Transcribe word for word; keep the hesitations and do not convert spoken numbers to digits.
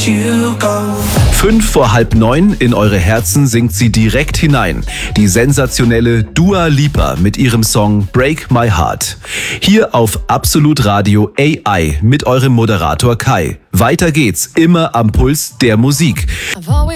you go. Fünf vor halb neun, in eure Herzen singt sie direkt hinein. Die sensationelle Dua Lipa mit ihrem Song Break My Heart. Hier auf Absolut Radio A I mit eurem Moderator Kai. Weiter geht's, immer am Puls der Musik. I've always